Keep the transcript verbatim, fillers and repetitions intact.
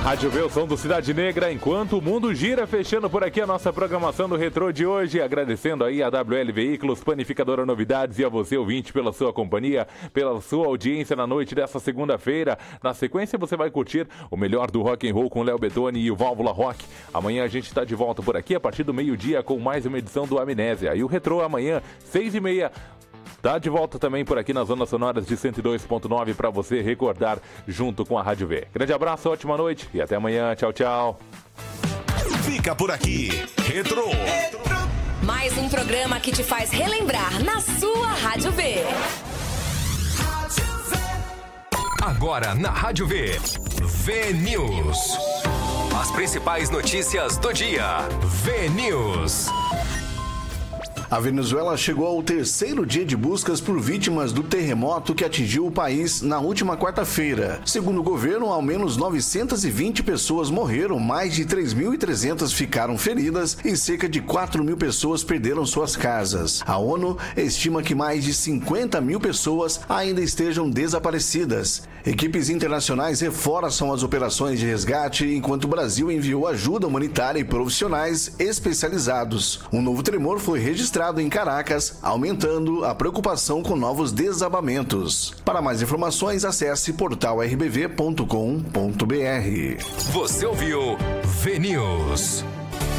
Rádio V, o som do Cidade Negra, enquanto o mundo gira, fechando por aqui a nossa programação do Retrô de hoje, agradecendo aí a W L Veículos, Panificadora Novidades, e a você, ouvinte, pela sua companhia, pela sua audiência na noite dessa segunda-feira. Na sequência, você vai curtir o melhor do rock and roll com Léo Bettoni e o Válvula Rock. Amanhã a gente está de volta por aqui a partir do meio-dia com mais uma edição do Amnésia. E o Retrô amanhã, seis e meia, tá de volta também por aqui nas Ondas Sonoras de cento e dois ponto nove para você recordar junto com a Rádio V. Grande abraço, ótima noite e até amanhã. Tchau, tchau. Fica por aqui, Retrô. Mais um programa que te faz relembrar na sua Rádio V. Agora na Rádio V, V News. As principais notícias do dia. V News. A Venezuela chegou ao terceiro dia de buscas por vítimas do terremoto que atingiu o país na última quarta-feira. Segundo o governo, ao menos novecentas e vinte pessoas morreram, mais de três mil e trezentas ficaram feridas e cerca de quatro mil pessoas perderam suas casas. A ONU estima que mais de cinquenta mil pessoas ainda estejam desaparecidas. Equipes internacionais reforçam as operações de resgate, enquanto o Brasil enviou ajuda humanitária e profissionais especializados. Um novo tremor foi registrado em Caracas, aumentando a preocupação com novos desabamentos. Para mais informações, acesse portal r b v ponto com ponto b r. Você ouviu V News.